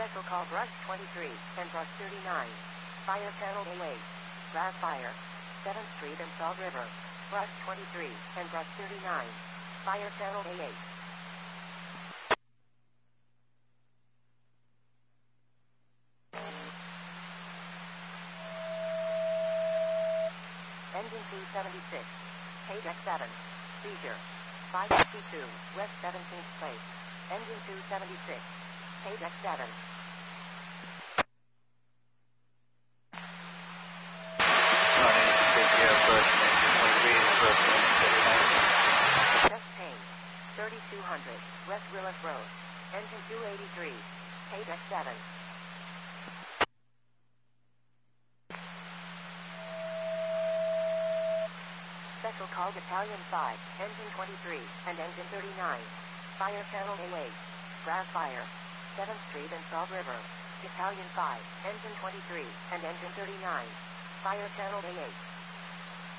Special call Brush 23 and Brush 39. Fire Channel A8. Brass Fire. 7th Street and Salt River. Brush 23 and Brush 39. Fire Channel A8. Engine 276. Page X7. Seizure. 552, West 17th Place. Engine 276. Page X7. Chest pain. 3200, West Willis Road. Engine 283. Page X7. Special call Battalion 5, Engine 23, and Engine 39. Fire Channel A8. Brass Fire. 7th Street and Salt River. Battalion 5, Engine 23, and Engine 39. Fire Channel A8.